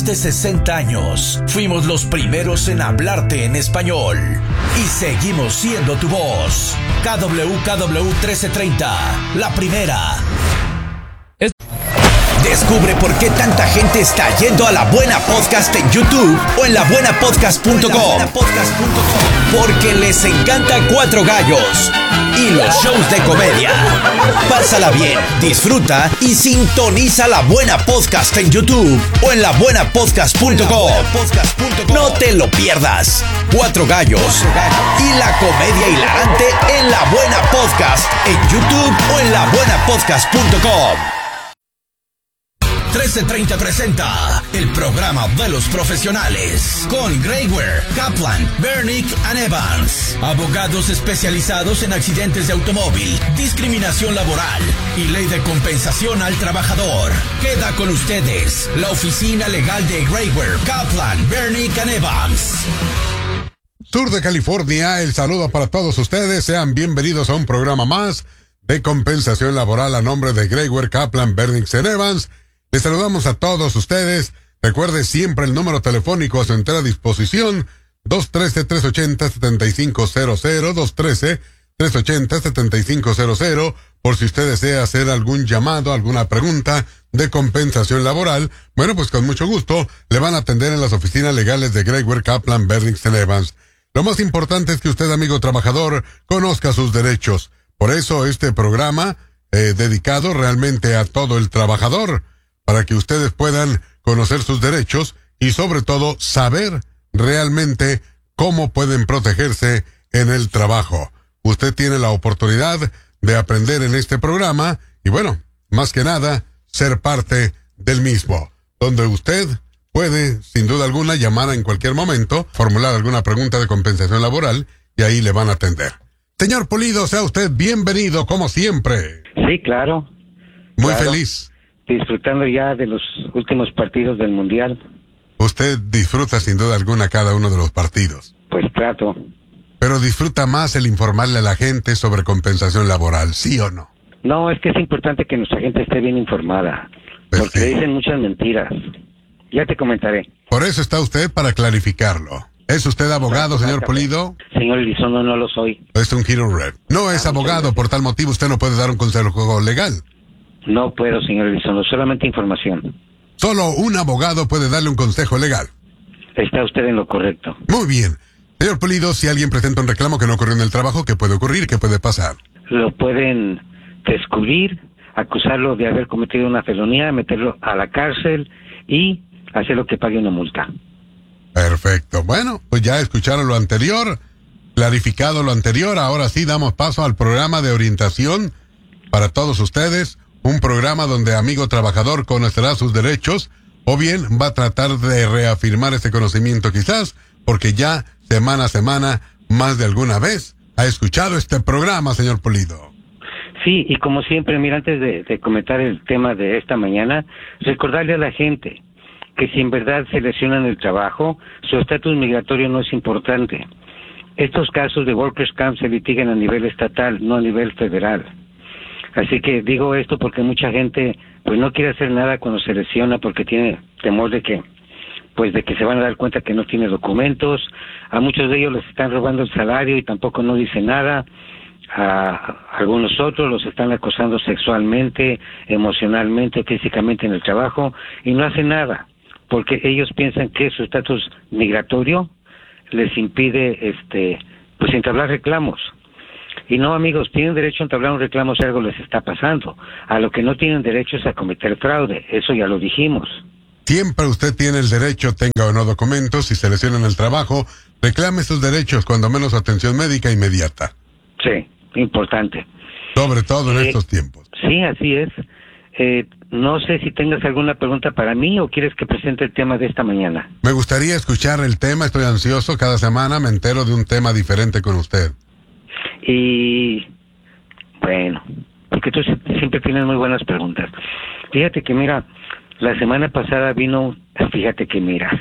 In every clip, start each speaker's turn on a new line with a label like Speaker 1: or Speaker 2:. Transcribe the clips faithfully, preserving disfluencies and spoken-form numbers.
Speaker 1: De sesenta años, fuimos los primeros en hablarte en español y seguimos siendo tu voz. K W K W trece treinta, la primera. Es... Descubre por qué tanta gente está yendo a La Buena Podcast en YouTube o en la buena podcast punto com. Porque les encanta Cuatro Gallos y los shows de comedia. Pásala bien, disfruta y sintoniza La Buena Podcast en YouTube o en la buena podcast punto com. No te lo pierdas. Cuatro Gallos y la comedia hilarante en La Buena Podcast en YouTube o en la buena podcast punto com. trece treinta presenta el programa de los profesionales con Grey Ware, Kaplan, Bernick and Evans, abogados especializados en accidentes de automóvil, discriminación laboral y ley de compensación al trabajador. Queda con ustedes la oficina legal de Grey Ware, Kaplan, Bernick and Evans.
Speaker 2: Sur de California, el saludo para todos ustedes. Sean bienvenidos a un programa más de compensación laboral a nombre de Grey Ware, Kaplan, Bernick and Evans. Les saludamos a todos ustedes. Recuerde siempre el número telefónico a su entera disposición, dos uno tres, tres ocho cero, siete cinco cero cero, dos uno tres, tres ocho cero, siete cinco cero cero, por si usted desea hacer algún llamado, alguna pregunta de compensación laboral. Bueno, pues con mucho gusto le van a atender en las oficinas legales de Grey Ware, Kaplan, Bernick and Evans. Lo más importante es que usted, amigo trabajador, conozca sus derechos. Por eso este programa, eh, dedicado realmente a todo el trabajador, para que ustedes puedan conocer sus derechos y sobre todo saber realmente cómo pueden protegerse en el trabajo. Usted tiene la oportunidad de aprender en este programa y bueno, más que nada, ser parte del mismo, donde usted puede, sin duda alguna, llamar en cualquier momento, formular alguna pregunta de compensación laboral y ahí le van a atender. Señor Pulido, sea usted bienvenido como siempre.
Speaker 3: Sí, claro.
Speaker 2: Muy
Speaker 3: claro.
Speaker 2: Feliz.
Speaker 3: Disfrutando ya de los últimos partidos del Mundial.
Speaker 2: Usted disfruta sin duda alguna cada uno de los partidos.
Speaker 3: Pues trato.
Speaker 2: Pero disfruta más el informarle a la gente sobre compensación laboral, ¿sí o no?
Speaker 3: No, es que es importante que nuestra gente esté bien informada,
Speaker 2: Pues
Speaker 3: porque
Speaker 2: sí.
Speaker 3: le dicen muchas mentiras. Ya te comentaré.
Speaker 2: Por eso está usted, para clarificarlo. ¿Es usted abogado, señor Pulido?
Speaker 3: Señor Elizondo, no lo soy.
Speaker 2: Es un Hero Red. No es
Speaker 3: Ah,
Speaker 2: abogado, por tal motivo usted no puede dar un consejo legal.
Speaker 3: No puedo, señor Elizondo, solamente información.
Speaker 2: Solo un abogado puede darle un consejo legal.
Speaker 3: Está usted en lo correcto.
Speaker 2: Muy bien. Señor Pulido, si alguien presenta un reclamo que no ocurrió en el trabajo, ¿qué puede ocurrir? ¿Qué puede pasar?
Speaker 3: Lo pueden descubrir, acusarlo de haber cometido una felonía, meterlo a la cárcel y hacerlo que pague una multa.
Speaker 2: Perfecto. Bueno, pues ya escucharon lo anterior, clarificado lo anterior, ahora sí damos paso al programa de orientación para todos ustedes, un programa donde amigo trabajador conocerá sus derechos, o bien va a tratar de reafirmar ese conocimiento quizás, porque ya semana a semana, más de alguna vez, ha escuchado este programa, señor Pulido.
Speaker 3: Sí, y como siempre, mira, antes de, de comentar el tema de esta mañana, recordarle a la gente que si en verdad se lesiona en el trabajo, su estatus migratorio no es importante. Estos casos de Workers' Camp se litigan a nivel estatal, no a nivel federal. Así que digo esto porque mucha gente pues no quiere hacer nada cuando se lesiona porque tiene temor de que pues de que se van a dar cuenta que no tiene documentos. A muchos de ellos les están robando el salario y tampoco no dicen nada. A algunos otros los están acosando sexualmente, emocionalmente, físicamente en el trabajo y no hacen nada porque ellos piensan que su estatus migratorio les impide este pues entablar reclamos. Y no, amigos, tienen derecho a entablar un reclamo si algo les está pasando. A lo que no tienen derecho es a cometer fraude, eso ya lo dijimos.
Speaker 2: Siempre usted tiene el derecho, tenga o no documentos, si se lesiona en el trabajo, reclame sus derechos, cuando menos atención médica inmediata.
Speaker 3: Sí, importante.
Speaker 2: Sobre todo en
Speaker 3: Eh,
Speaker 2: estos tiempos.
Speaker 3: Sí, así es. Eh, no sé si tengas alguna pregunta para mí o quieres que presente el tema de esta mañana.
Speaker 2: Me gustaría escuchar el tema, estoy ansioso, cada semana me entero de un tema diferente con usted.
Speaker 3: Y bueno, porque tú siempre tienes muy buenas preguntas. Fíjate que mira, la semana pasada vino, fíjate que mira,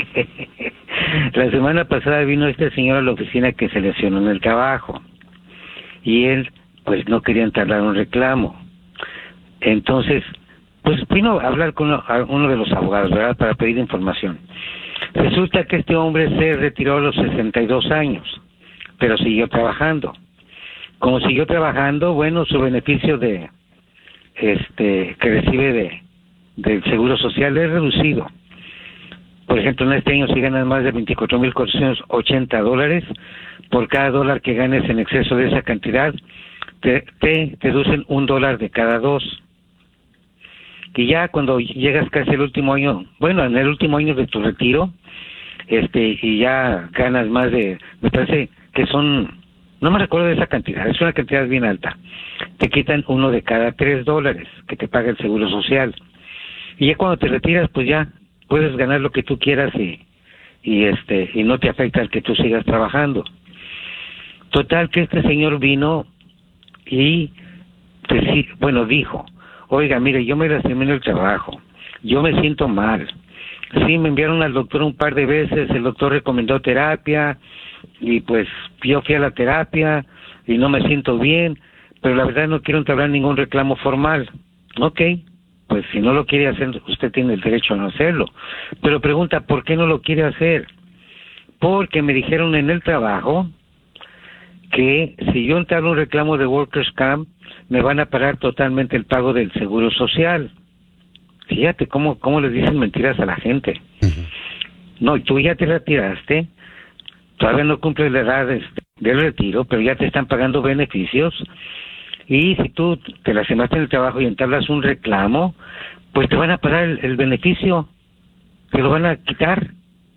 Speaker 3: la semana pasada vino este señor a la oficina que se lesionó en el trabajo y él pues no quería entablar un reclamo. Entonces pues vino a hablar con uno, a uno de los abogados, ¿verdad?, para pedir información. Resulta que este hombre se retiró a los sesenta y dos años, pero siguió trabajando. Como siguió trabajando, bueno, su beneficio de este que recibe de del Seguro Social es reducido. Por ejemplo, en este año si ganas más de veinticuatro mil cuatrocientos ochenta dólares, por cada dólar que ganes en exceso de esa cantidad, te, te reducen un dólar de cada dos. Y ya cuando llegas casi el último año, bueno, en el último año de tu retiro, este, y ya ganas más de, me parece que son, no me recuerdo de esa cantidad, es una cantidad bien alta, te quitan uno de cada tres dólares que te paga el Seguro Social. Y ya cuando te retiras, pues ya puedes ganar lo que tú quieras y, y este, y no te afecta el que tú sigas trabajando. Total que este señor vino y, deci- bueno, dijo, oiga, mire, yo me lastimé en el trabajo, yo me siento mal. Sí, me enviaron al doctor un par de veces, el doctor recomendó terapia, y pues yo fui a la terapia y no me siento bien, pero la verdad no quiero entablar ningún reclamo formal. Ok, pues si no lo quiere hacer, usted tiene el derecho a no hacerlo. Pero pregunta, ¿por qué no lo quiere hacer? Porque me dijeron en el trabajo que si yo entablo un reclamo de Workers' Camp, me van a parar totalmente el pago del Seguro Social. Fíjate cómo, cómo les dicen mentiras a la gente. Uh-huh. No, tú ya te retiraste, todavía no cumples la edad este, del retiro, pero ya te están pagando beneficios, y si tú te lastimaste en el trabajo y entablas un reclamo, pues te van a pagar el, el beneficio, te lo van a quitar.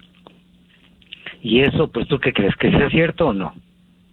Speaker 3: Y eso, pues tú qué crees, que sea cierto o no.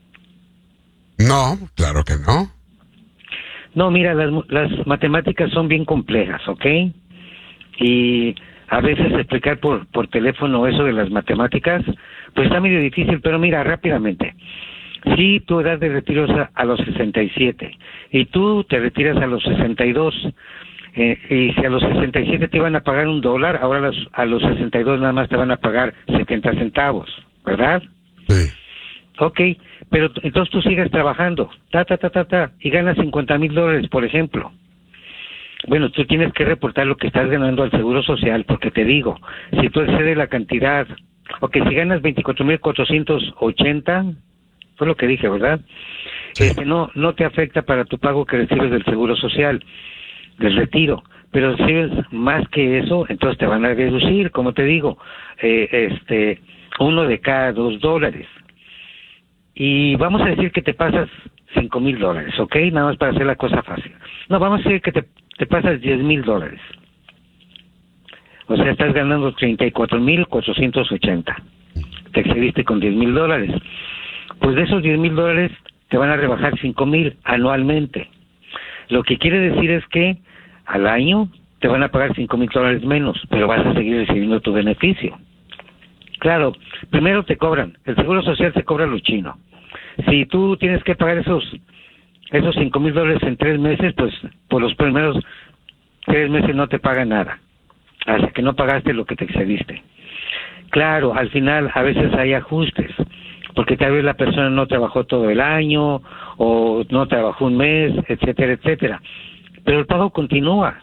Speaker 2: No, claro que no.
Speaker 3: No, mira, las, las matemáticas son bien complejas, ¿ok? Y a veces explicar por, por teléfono eso de las matemáticas, pues está medio difícil, pero mira, rápidamente. Si tu edad de retiro es a, a los sesenta y siete y tú te retiras a los sesenta y dos, eh, y si a los sesenta y siete te iban a pagar un dólar, ahora a los, a los sesenta y dos nada más te van a pagar setenta centavos, ¿verdad?
Speaker 2: Sí.
Speaker 3: Ok, pero t- entonces tú sigues trabajando, ta, ta, ta, ta, ta, y ganas cincuenta mil dólares, por ejemplo. Bueno, tú tienes que reportar lo que estás ganando al Seguro Social, porque te digo, si tú excedes la cantidad, ok, si ganas veinticuatro mil cuatrocientos ochenta, fue lo que dije, ¿verdad? Sí. Este, no, no te afecta para tu pago que recibes del Seguro Social, del retiro, pero si recibes más que eso, entonces te van a reducir, como te digo, eh, este, uno de cada dos dólares. Y vamos a decir que te pasas cinco mil dólares, ¿ok? Nada más para hacer la cosa fácil. No, vamos a decir que te, te pasas diez mil dólares. O sea, estás ganando treinta y cuatro mil cuatrocientos ochenta. Te excediste con diez mil dólares. Pues de esos diez mil dólares te van a rebajar cinco mil anualmente. Lo que quiere decir es que al año te van a pagar cinco mil dólares menos, pero vas a seguir recibiendo tu beneficio. Claro, primero te cobran, el Seguro Social te cobra lo chino. Si tú tienes que pagar esos esos cinco mil dólares en tres meses, pues por los primeros tres meses no te pagan nada, hasta que no pagaste lo que te excediste. Claro, al final a veces hay ajustes, porque tal vez la persona no trabajó todo el año, o no trabajó un mes, etcétera, etcétera. Pero el pago continúa.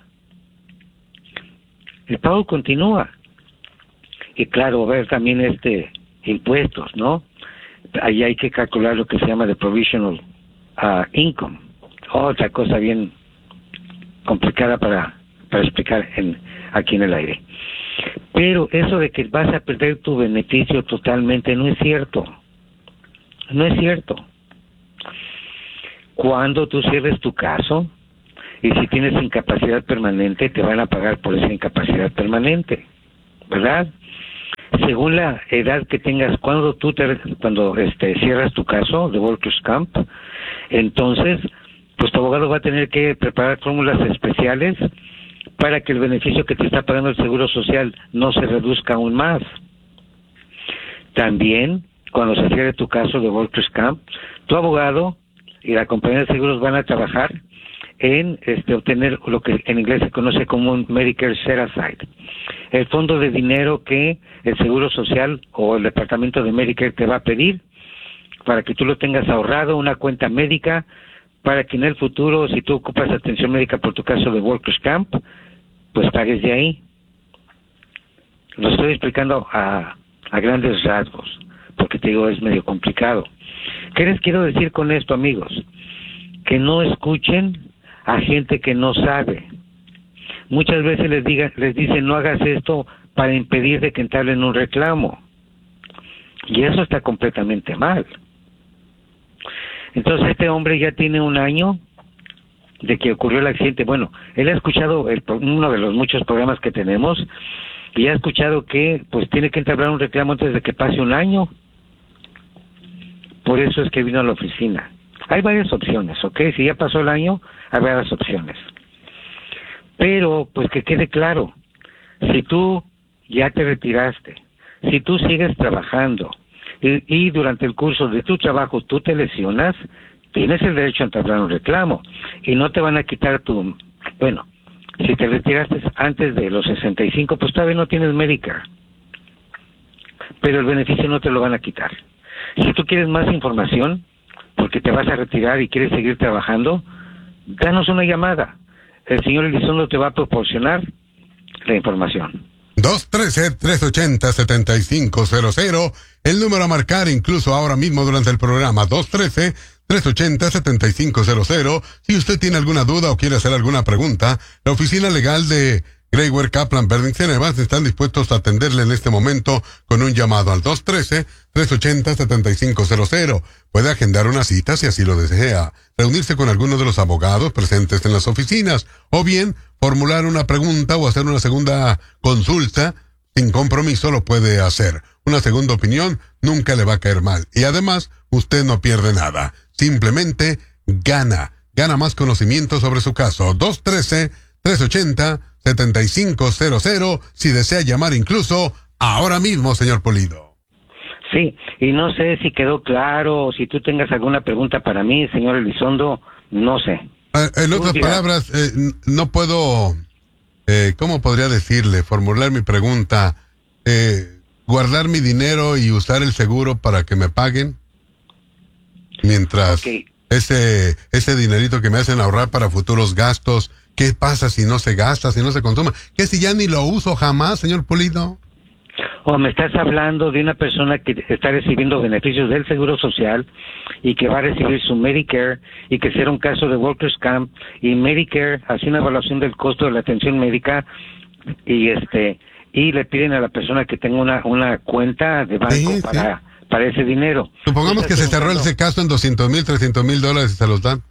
Speaker 3: El pago continúa. Y claro, ver también este impuestos, ¿no? Ahí hay que calcular lo que se llama de provisional uh, income. Otra cosa bien complicada para, para explicar en, aquí en el aire. Pero eso de que vas a perder tu beneficio totalmente no es cierto. No es cierto. Cuando tú cierres tu caso, y si tienes incapacidad permanente, te van a pagar por esa incapacidad permanente, ¿verdad? Según la edad que tengas cuando tú te, cuando este cierras tu caso de Workers' Camp, entonces pues tu abogado va a tener que preparar fórmulas especiales para que el beneficio que te está pagando el Seguro Social no se reduzca aún más. También, cuando se cierre tu caso de Workers' Camp, tu abogado y la compañía de seguros van a trabajar en este obtener lo que en inglés se conoce como un Medicare Set Aside, el fondo de dinero que el Seguro Social o el Departamento de Medicare te va a pedir para que tú lo tengas ahorrado, una cuenta médica, para que en el futuro, si tú ocupas atención médica por tu caso de Workers' Camp, pues pagues de ahí. Lo estoy explicando a, a grandes rasgos, porque te digo, es medio complicado. ¿Qué les quiero decir con esto, amigos? Que no escuchen a gente que no sabe. Muchas veces les diga, les dicen, no hagas esto para impedir de que entablen un reclamo. Y eso está completamente mal. Entonces este hombre ya tiene un año de que ocurrió el accidente. Bueno, él ha escuchado el, uno de los muchos programas que tenemos y ha escuchado que pues tiene que entablar un reclamo antes de que pase un año. Por eso es que vino a la oficina. Hay varias opciones, ¿ok? Si ya pasó el año, hay varias opciones. Pero, pues que quede claro, si tú ya te retiraste, si tú sigues trabajando y, y durante el curso de tu trabajo tú te lesionas, tienes el derecho a entablar un reclamo y no te van a quitar tu... Bueno, si te retiraste antes de los sesenta y cinco, pues todavía no tienes Medicare, pero el beneficio no te lo van a quitar. Si tú quieres más información, porque te vas a retirar y quieres seguir trabajando, danos una llamada. El señor Elizondo te va a proporcionar la información.
Speaker 2: dos uno tres, tres ocho cero, siete cinco cero cero, el número a marcar incluso ahora mismo durante el programa, dos uno tres, tres ocho cero, siete cinco cero cero. Si usted tiene alguna duda o quiere hacer alguna pregunta, la oficina legal de Greg Ware Kaplan Berdingsen Evans están dispuestos a atenderle en este momento con un llamado al dos uno tres, tres ocho cero, siete cinco cero cero. Puede agendar una cita si así lo desea, reunirse con alguno de los abogados presentes en las oficinas, o bien formular una pregunta o hacer una segunda consulta sin compromiso lo puede hacer. Una segunda opinión nunca le va a caer mal. Y además, usted no pierde nada. Simplemente gana. Gana más conocimiento sobre su caso. dos uno tres, tres ocho cero, siete cinco cero cero, si desea llamar incluso ahora mismo, señor Pulido.
Speaker 3: Sí, y no sé si quedó claro, o si tú tengas alguna pregunta para mí, señor Elizondo, no sé.
Speaker 2: Eh, en otras palabras, eh, no puedo, eh, ¿cómo podría decirle? Formular mi pregunta, eh, guardar mi dinero y usar el seguro para que me paguen, mientras
Speaker 3: okay.
Speaker 2: ese ese dinerito que me hacen ahorrar para futuros gastos, ¿qué pasa si no se gasta, si no se consume? ¿Qué si ya ni lo uso jamás, señor Pulido?
Speaker 3: O me estás hablando de una persona que está recibiendo beneficios del Seguro Social y que va a recibir su Medicare y que será un caso de Workers' Camp y Medicare hace una evaluación del costo de la atención médica y este y le piden a la persona que tenga una una cuenta de banco sí, para sí. para ese dinero.
Speaker 2: Supongamos que se cerró ese caso en doscientos mil, trescientos mil dólares y se los dan.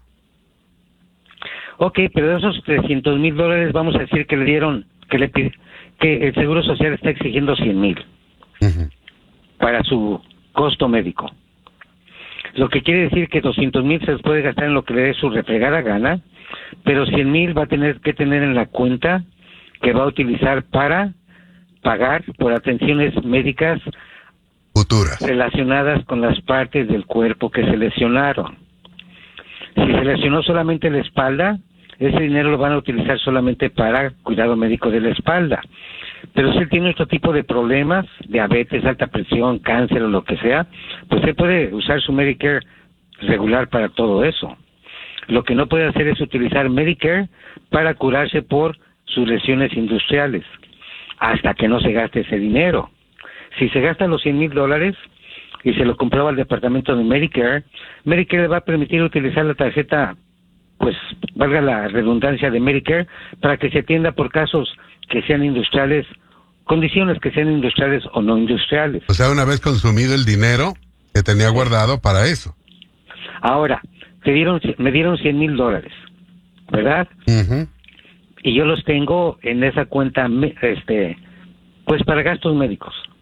Speaker 3: Ok, pero de esos trescientos mil dólares vamos a decir que le dieron, que le pide, que el Seguro Social está exigiendo cien mil uh-huh. para su costo médico. Lo que quiere decir que doscientos mil se los puede gastar en lo que le dé su refregada gana, pero cien mil va a tener que tener en la cuenta que va a utilizar para pagar por atenciones médicas
Speaker 2: futuras
Speaker 3: relacionadas con las partes del cuerpo que se lesionaron. Si se lesionó solamente la espalda, ese dinero lo van a utilizar solamente para cuidado médico de la espalda. Pero si él tiene otro tipo de problemas, diabetes, alta presión, cáncer o lo que sea, pues él puede usar su Medicare regular para todo eso. Lo que no puede hacer es utilizar Medicare para curarse por sus lesiones industriales, hasta que no se gaste ese dinero. Si se gasta los cien mil dólares y se lo comprueba al departamento de Medicare, Medicare le va a permitir utilizar la tarjeta, pues valga la redundancia de Medicare, para que se atienda por casos que sean industriales, condiciones que sean industriales o no industriales.
Speaker 2: O sea, una vez consumido el dinero que tenía guardado para eso.
Speaker 3: Ahora, te dieron, me dieron cien mil dólares, ¿verdad?
Speaker 2: Uh-huh.
Speaker 3: Y yo los tengo en esa cuenta, este, pues para gastos médicos.